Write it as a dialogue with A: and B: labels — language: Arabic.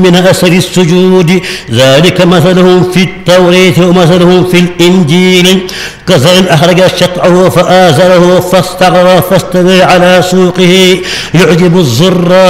A: من أثر السجود. ذلك مثلهم في التوراة ومثلهم في الإنجيل كزرع أخرج شطأه فآزره فاستغلظ فاستوى على سوقه يعجب الزراع